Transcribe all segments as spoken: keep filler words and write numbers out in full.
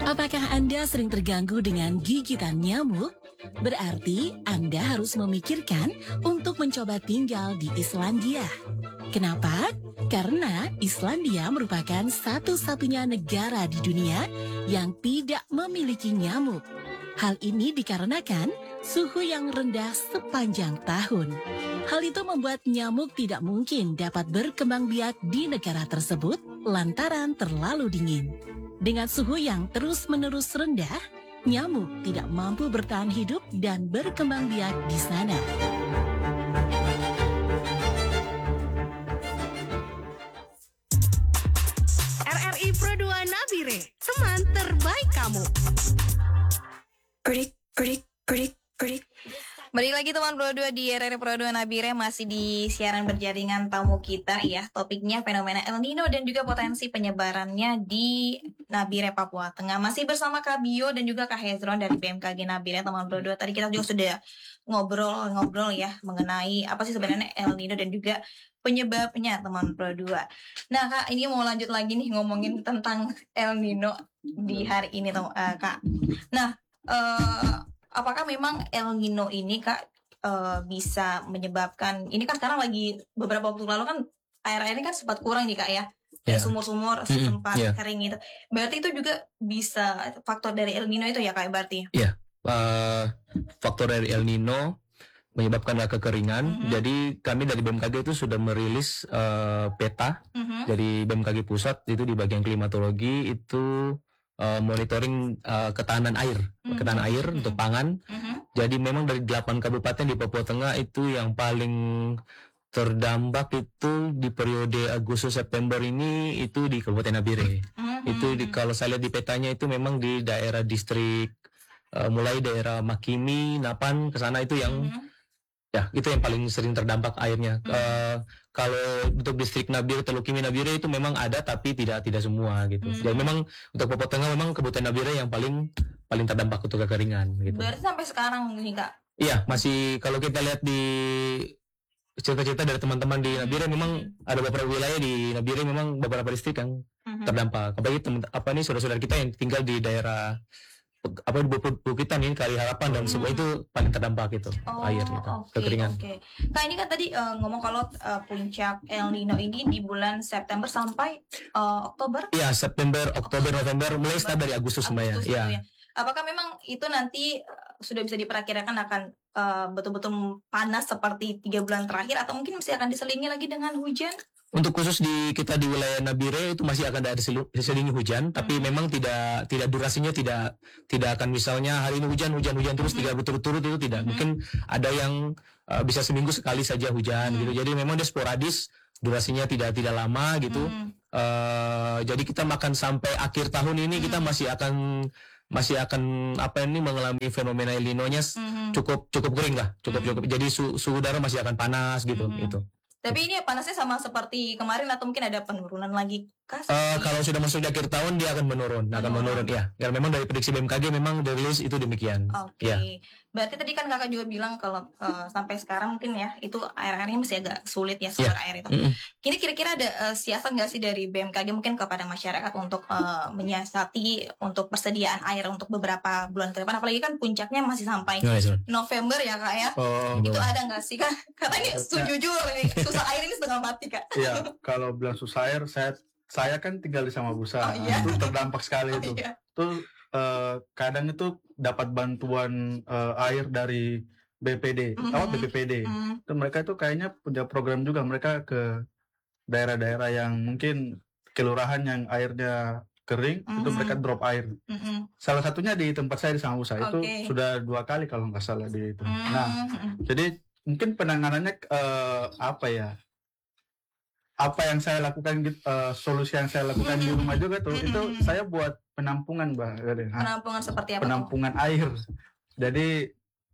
Apakah Anda sering terganggu dengan gigitan nyamuk? Berarti Anda harus memikirkan untuk mencoba tinggal di Islandia. Kenapa? Karena Islandia merupakan satu-satunya negara di dunia yang tidak memiliki nyamuk. Hal ini dikarenakan suhu yang rendah sepanjang tahun. Hal itu membuat nyamuk tidak mungkin dapat berkembang biak di negara tersebut lantaran terlalu dingin. Dengan suhu yang terus-menerus rendah, nyamuk tidak mampu bertahan hidup dan berkembang biak di sana. R R I Pro dua Nabire, teman terbaik kamu. Predik, predik, predik, predik. Balik lagi teman Pro dua di R R I Pro dua Nabire, masih di siaran berjaringan tamu kita ya. Topiknya fenomena El Nino dan juga potensi penyebarannya di Nabire, Papua Tengah. Masih bersama Kak Bio dan juga Kak Hezron dari B M K G Nabire teman Pro dua. Tadi kita juga sudah ngobrol-ngobrol ya mengenai apa sih sebenarnya El Nino dan juga penyebabnya teman Pro dua. Nah Kak, ini mau lanjut lagi nih ngomongin tentang El Nino di hari ini tem- uh, Kak. Nah, uh, apakah memang El Nino ini Kak uh, bisa menyebabkan, ini kan sekarang lagi beberapa waktu lalu kan air-air ini kan sempat kurang nih Kak ya, yeah. sumur-sumur Mm-hmm. sempat yeah. kering gitu. Berarti itu juga bisa faktor dari El Nino itu ya Kak berarti? Iya, yeah. uh, faktor dari El Nino menyebabkan kekeringan. Mm-hmm. Jadi kami dari B M K G itu sudah merilis uh, peta mm-hmm. dari B M K G pusat itu di bagian klimatologi itu uh, monitoring uh, ketahanan air, mm-hmm. ketahanan air mm-hmm. untuk pangan. Mm-hmm. Jadi memang dari delapan kabupaten di Papua Tengah itu yang paling terdampak itu di periode Agustus September ini itu di Kabupaten Nabire. Mm-hmm. Itu di, kalau saya lihat di petanya itu memang di daerah distrik uh, mulai daerah Makimi, Napan ke sana itu yang mm-hmm. ya, itu yang paling sering terdampak airnya. Hmm. Uh, kalau untuk distrik Nabire, Telukimi Nabire itu memang ada tapi tidak tidak semua gitu. Hmm. Jadi memang untuk Papua Tengah memang Kabupaten Nabire yang paling paling terdampak untuk kekeringan gitu. Berarti sampai sekarang nih Kak? Iya, masih kalau kita lihat di cerita-cerita dari teman-teman di Nabire, hmm. memang ada beberapa wilayah di Nabire memang beberapa distrik yang hmm. terdampak. Apalagi teman apa nih saudara-saudara kita yang tinggal di daerah apa bukitan ini Kali Harapan dan hmm. semua itu paling terdampak itu oh, air gitu, okay, kekeringan. Oke. Okay. Kak ini kan tadi uh, ngomong kalau uh, puncak El Nino ini di bulan September sampai uh, Oktober? Iya, September, Oktober, November, mulai start dari Agustus semuanya. Iya. Apakah memang itu nanti uh, sudah bisa diperkirakan akan uh, betul-betul panas seperti tiga bulan terakhir atau mungkin masih akan diselingi lagi dengan hujan? Untuk khusus di kita di wilayah Nabire itu masih akan ada diselingi hujan, hmm. tapi memang tidak tidak durasinya tidak tidak akan misalnya hari ini hujan hujan hujan terus hmm. tiga berturut-turut itu tidak. Hmm. Mungkin ada yang uh, bisa seminggu sekali saja hujan hmm. gitu. Jadi memang dia sporadis, durasinya tidak tidak lama gitu. Hmm. Uh, jadi kita makan sampai akhir tahun ini hmm. kita masih akan masih akan apa ini mengalami fenomena El Nino-nya hmm. cukup cukup kering lah, cukup cukup. Jadi su, suhu udara masih akan panas gitu hmm. gitu. Tapi ini panasnya sama seperti kemarin atau mungkin ada penurunan lagi? Uh, kalau sudah masuk di akhir tahun dia akan menurun, menurun. akan menurun ya. Karena memang dari prediksi B M K G memang dirilis itu demikian. Oke. Okay. Ya. Berarti tadi kan kakak juga bilang kalau uh, sampai sekarang mungkin ya itu air-airnya masih agak sulit ya sumber yeah. air itu. Mm-hmm. Kini kira-kira ada uh, siasat nggak sih dari B M K G mungkin kepada masyarakat untuk uh, menyiasati untuk persediaan air untuk beberapa bulan ke depan? Apalagi kan puncaknya masih sampai yeah, yeah. November ya kak ya. Oh, itu betul. Ada nggak sih kak? Katanya sejujur nih susah air ini setengah mati kak. Iya. Kalau bilang susah air saya Saya kan tinggal di Samabusa, oh, iya. itu terdampak sekali oh, itu. Iya. Tuh uh, kadang itu dapat bantuan uh, air dari B P D, mm-hmm. atau B P P D. Mm-hmm. Dan mereka itu kayaknya punya program juga, mereka ke daerah-daerah yang mungkin kelurahan yang airnya kering, mm-hmm. itu mereka drop air. Mm-hmm. Salah satunya di tempat saya di Samabusa, okay. itu sudah dua kali kalau nggak salah di itu. Mm-hmm. Nah, jadi mungkin penanganannya uh, apa ya? Apa yang saya lakukan, uh, solusi yang saya lakukan di rumah juga tuh, mm-hmm. itu saya buat penampungan, Mbak. Penampungan seperti apa? Penampungan tuh? Air. Jadi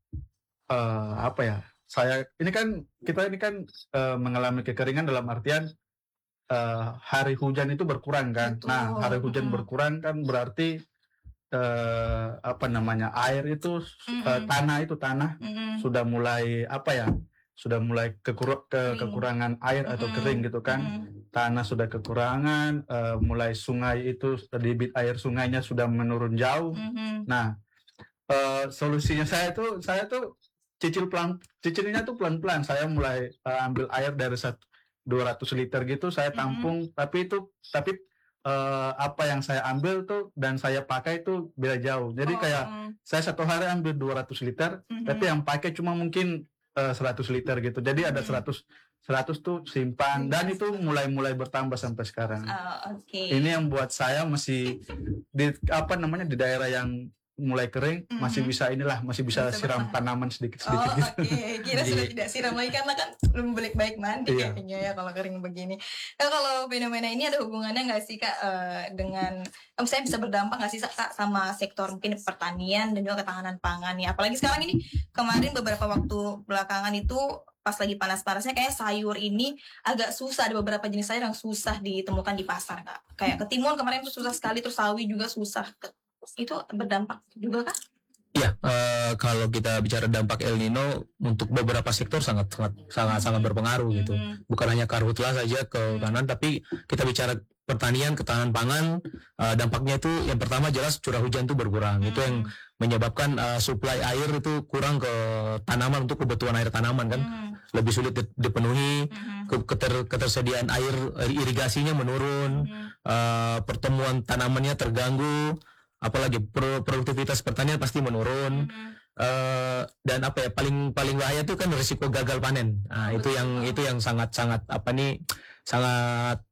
uh, apa ya? Saya ini kan kita ini kan uh, mengalami kekeringan dalam artian uh, hari hujan itu berkurang kan. Betul. Nah, hari hujan mm-hmm. berkurang kan berarti uh, apa namanya air itu mm-hmm. uh, tanah itu tanah mm-hmm. sudah mulai apa ya? sudah mulai kekur- ke kekurangan air atau mm-hmm. kering gitu kan. Mm-hmm. tanah sudah kekurangan, uh, mulai sungai itu debit air sungainya sudah menurun jauh. Mhm. Nah, uh, solusinya saya tuh saya tuh cicil pelan, cicilnya tuh pelan-pelan. Saya mulai uh, ambil air dari satu dua ratus liter gitu, saya tampung. Mhm. Tapi itu tapi uh, apa yang saya ambil tuh dan saya pakai itu beda jauh. Jadi Oh, kayak mm. saya satu hari ambil dua ratus liter, Mhm. tapi yang pakai cuma mungkin uh, seratus liter gitu. Jadi ada Mhm. seratus seratus tuh simpan dan itu mulai-mulai bertambah sampai sekarang. Oh, oke. Ini yang buat saya masih di apa namanya di daerah yang mulai kering Mhm. masih bisa inilah masih bisa Bisa siram bertahan. tanaman Oh, sedikit-sedikit gitu. oke. Kira Jadi- sudah tidak siram lagi karena kan belum baik-baik mandi Iya. kayaknya ya kalau kering begini. Nah, kalau fenomena ini ada hubungannya nggak sih Kak eh, dengan eh, misalnya bisa berdampak nggak sih Kak sama sektor mungkin pertanian dan juga ketahanan pangan ya? Apalagi sekarang ini kemarin beberapa waktu belakangan itu pas lagi panas-panasnya kayak sayur ini agak susah, ada beberapa jenis sayur yang susah ditemukan di pasar Kak. Kayak ketimun kemarin itu susah sekali, terus sawi juga susah. Itu berdampak juga Kak? Ya, eh, kalau kita bicara dampak El Nino untuk beberapa sektor sangat sangat sangat sangat berpengaruh gitu. Mhm. Bukan hanya karhutla saja kehutanan, tapi kita bicara pertanian, ketahanan pangan, eh, dampaknya itu yang pertama jelas curah hujan itu berkurang. Itu yang menyebabkan eh, suplai air itu kurang ke tanaman untuk kebutuhan air tanaman kan Mhm. lebih sulit di- dipenuhi. Mhm. Ke- keter- ketersediaan air eh, irigasinya menurun, Mhm. eh, pertemuan tanamannya terganggu, apalagi pro- produktivitas pertanian pasti menurun. Mhm. Eh, dan apa ya paling paling bahaya itu kan risiko gagal panen. Nah, itu Betul. yang itu yang sangat sangat apa nih sangat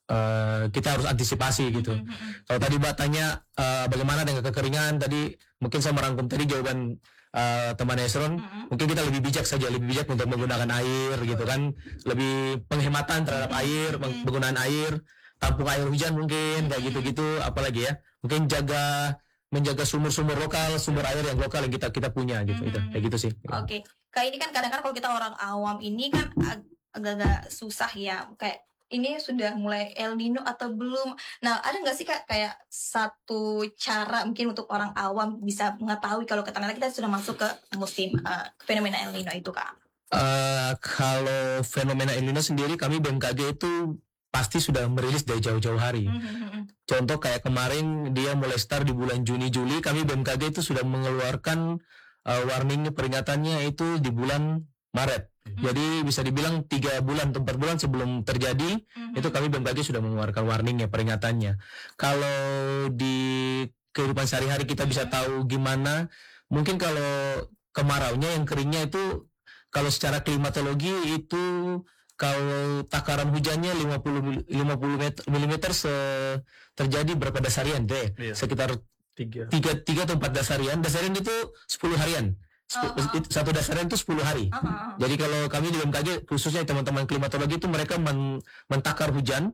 eh, kita harus antisipasi gitu. Mhm. Mhm. Kalau tadi Mbak tanya eh, bagaimana dengan kekeringan, tadi mungkin saya merangkum tadi jawaban eh, teman Esron. Mhm. Mungkin kita lebih bijak saja, lebih bijak untuk menggunakan air gitu kan, lebih penghematan terhadap air, peng- Mhm. penggunaan air, tampung air hujan mungkin kayak gitu-gitu, apalagi ya, mungkin jaga menjaga sumur-sumur lokal, sumber air yang lokal yang kita kita punya gitu, itu Mhm. kayak gitu sih. Oke, kayak ini kan kadang-kadang kalau kita orang awam ini kan ag- agak-agak susah ya, kayak ini sudah mulai El Nino atau belum? Nah, ada nggak sih Kak kayak satu cara mungkin untuk orang awam bisa mengetahui kalau ternyata kita sudah masuk ke musim eh, fenomena El Nino itu Kak? Eh, kalau fenomena El Nino sendiri kami B M K G itu pasti sudah merilis dari jauh-jauh hari. Mhm. Contoh kayak kemarin dia mulai start di bulan Juni Juli, kami B M K G itu sudah mengeluarkan uh, warning peringatannya itu di bulan Maret. Jadi bisa dibilang tiga bulan atau empat bulan sebelum terjadi Mhm. itu kami B M K G sudah mengeluarkan warningnya, peringatannya. Kalau di kehidupan sehari-hari kita bisa tahu gimana, mungkin kalau kemaraunya yang keringnya itu kalau secara klimatologi itu kalau takaran hujannya lima puluh milimeter se terjadi berapa dasarian deh? Iya. Sekitar Tiga. tiga tiga atau empat dasarian. Dasarian itu sepuluh harian. Sepu- Oh, oh. it- Satu dasarian itu sepuluh hari. Ah, ah, ah. Jadi kalau kami di B M K G khususnya teman-teman klimatologi itu mereka men- mentakar hujan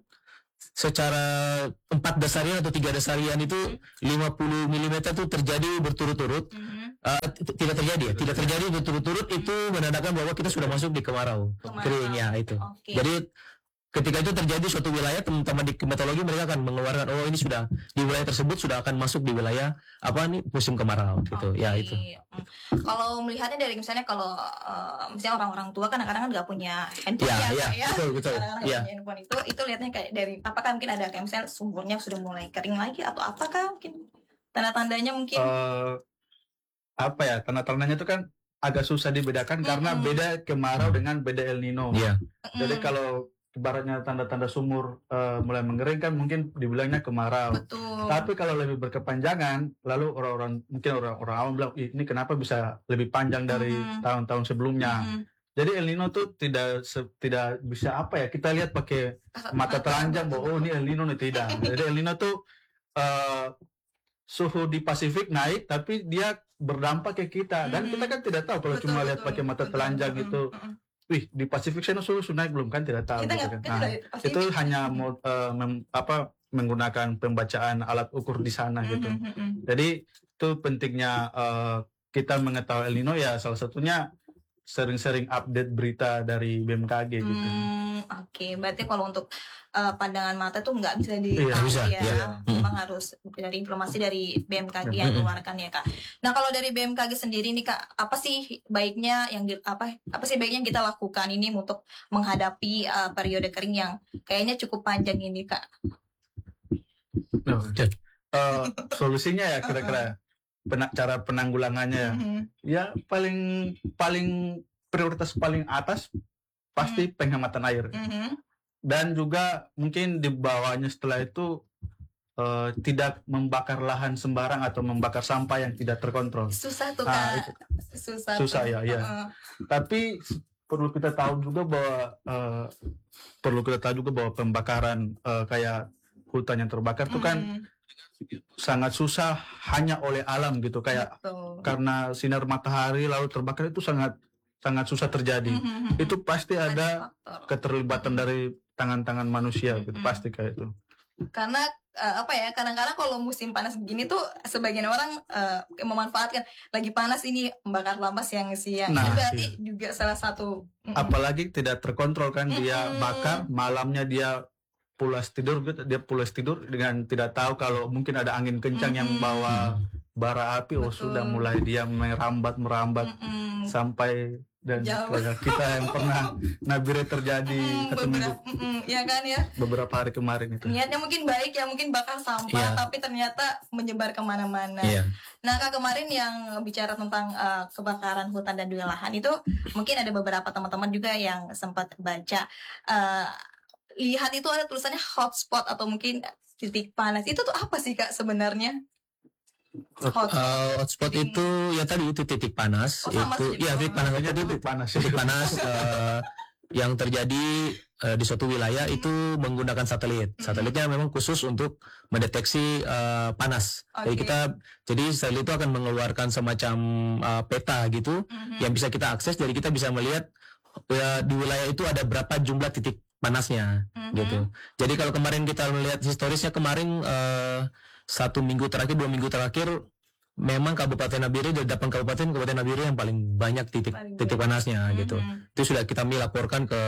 secara empat dasarian atau tiga dasarian itu lima puluh milimeter itu terjadi berturut-turut. Mhm. Eh, t- tidak terjadi ya, tidak terjadi berturut-turut itu menandakan bahwa kita sudah masuk di kemarau, Kemarau. kering ya itu. Oke. Jadi ketika itu terjadi suatu wilayah, teman-teman di klimatologi mereka akan mengeluarkan oh ini sudah di wilayah tersebut sudah akan masuk di wilayah apa nih musim kemarau gitu. Ya Oke. itu. Hmm. Kalau melihatnya dari misalnya kalau eh, misalnya orang-orang tua kan kadang-kadang nggak punya handphone Ya, ya, ya, Kak, ya. betul, betul. Kadang-kadang Ya. nggak punya handphone itu itu lihatnya kayak dari apakah mungkin ada kayak misalnya sumurnya sudah mulai kering lagi atau apakah mungkin tanda-tandanya mungkin Eh, apa ya tanda-tandanya itu kan agak susah dibedakan karena Mm-mm. beda kemarau dengan beda El Nino. Iya. Jadi Mm, kalau ibaratnya tanda-tanda sumur eh, mulai mengering kan mungkin dibilangnya kemarau. betul. Tapi kalau lebih berkepanjangan, lalu orang-orang mungkin orang-orang awam bilang, "Ih, ini kenapa bisa lebih panjang dari Mm. tahun-tahun sebelumnya?" Mm. Jadi El Nino tuh tidak se- tidak bisa apa ya kita lihat pakai mata telanjang bahwa oh ini El Nino nih tidak. Jadi El Nino tuh eh, suhu di Pasifik naik tapi dia berdampak ke kita dan Mm-mm. kita kan tidak tahu kalau Betul, cuma lihat betul, pakai mata betul. telanjang Mm-mm, gitu. mm-mm. Wih di Pasifik sana suhu suhu naik belum kan tidak tahu. Kita gitu nggak kan. kita Nah, udah pasti itu hanya mau eh, mem- apa menggunakan pembacaan alat ukur di sana gitu. Mm, mm, mm. Jadi itu pentingnya eh, kita mengetahui El Nino ya salah satunya sering-sering update berita dari B M K G gitu. Hmm, oke. Okay. Berarti kalau untuk uh, pandangan mata tuh nggak bisa di Iya, bisa, ya. iya. Memang harus dari informasi dari B M K G yang keluarkan ya Kak. Nah kalau dari B M K G sendiri nih Kak, apa sih baiknya yang di- apa apa sih baiknya yang kita lakukan ini untuk menghadapi uh, periode kering yang kayaknya cukup panjang ini Kak? Nah, eh, solusinya ya kira-kira pena- cara penanggulangannya ya. Mhm. Ya paling paling prioritas paling atas pasti penghematan air. Mhm. Dan juga mungkin di bawahnya setelah itu eh, tidak membakar lahan sembarang atau membakar sampah yang tidak terkontrol. Susah tuh Nah, Kak. itu. Susah. Susah tuh. ya, ya. Heeh. Tapi s- perlu kita tahu juga bahwa eh, perlu kita tahu juga bahwa pembakaran eh, kayak hutan yang terbakar itu kan Mhm. sangat susah hanya oleh alam gitu, kayak Betul. karena sinar matahari lalu terbakar itu sangat sangat susah terjadi. Mhm. Itu pasti ada faktor. keterlibatan dari tangan-tangan manusia gitu, Mm-mm. pasti kayak itu. Karena eh, apa ya, kadang-kadang kalau musim panas begini tuh sebagian orang eh, memanfaatkan lagi panas ini membakar lampas yang siang. Nah, Itu berarti iya. juga salah satu mm, Apalagi tidak terkontrol kan, dia Mm-mm. bakar, malamnya dia pulas tidur gitu, dia pulas tidur dengan tidak tahu kalau mungkin ada angin kencang yang Mm-mm. bawa bara api, oh Betul. sudah mulai dia merambat merambat mm-mm. sampai dan Jauh. kayak kita yang pernah Nabire terjadi Mm, satu minggu beberapa, mm-mm, ya kan ya. beberapa hari kemarin itu. Niatnya mungkin baik ya, mungkin bakar sampah, Iya. tapi ternyata menyebar kemana-mana. Iya. Nah Kak, kemarin yang bicara tentang uh, kebakaran hutan dan juga lahan itu, mungkin ada beberapa teman-teman juga yang sempat baca, uh, lihat itu ada tulisannya hotspot atau mungkin titik panas. Itu tuh apa sih Kak sebenarnya? Hotspot. Uh, hotspot Titik- itu ya tadi itu titik panas, Oh, sama itu sih, ya juga. titik panas Makanya itu titik panas. titik panas eh, yang terjadi eh, di suatu wilayah itu menggunakan satelit. Satelitnya memang khusus untuk mendeteksi eh, panas. Jadi Oke. kita jadi satelit itu akan mengeluarkan semacam eh, peta gitu Mhm. yang bisa kita akses. Jadi kita bisa melihat ya, di wilayah itu ada berapa jumlah titik panasnya Mhm. gitu. Jadi kalau kemarin kita melihat historisnya kemarin eh, satu minggu terakhir, dua minggu terakhir memang Kabupaten Nabire dari delapan kabupaten Kabupaten Nabire yang paling banyak titik Paling titik banyak. panasnya gitu. Mhm. Itu sudah kita laporkan ke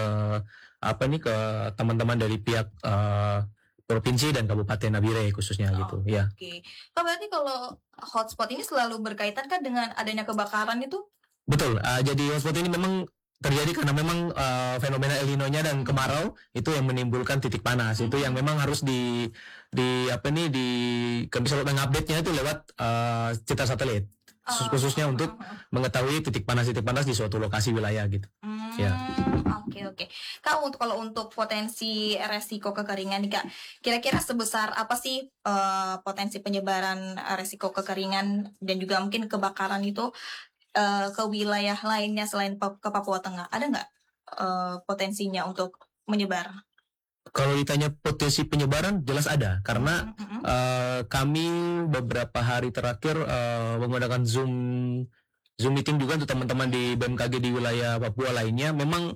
apa nih ke teman-teman dari pihak eh, provinsi dan Kabupaten Nabire khususnya Oh. gitu. Ya. Oke. Kak, berarti kalau hotspot ini selalu berkaitan kan dengan adanya kebakaran itu? Betul. eh, jadi hotspot ini memang terjadi karena memang eh, fenomena El Nino-nya dan kemarau itu yang menimbulkan titik panas. Itu yang memang harus di di apa nih di kami selalu mengupdate-nya itu lewat eh, citra satelit. Khusus- Oh, khususnya oh, untuk oh, oh. mengetahui titik panas-titik panas di suatu lokasi wilayah gitu. Hmm, Ya. Oke oke. Kak, untuk kalau untuk potensi resiko kekeringan nih Kak, kira-kira sebesar apa sih eh, potensi penyebaran eh, resiko kekeringan dan juga mungkin kebakaran itu eh, ke wilayah lainnya selain Pa- ke Papua Tengah? Ada nggak eh, potensinya untuk menyebar? Kalau ditanya potensi penyebaran jelas ada karena Mm, mm, mm. eh, kami beberapa hari terakhir eh, menggunakan Zoom Zoom meeting juga untuk teman-teman di B M K G di wilayah Papua lainnya. Memang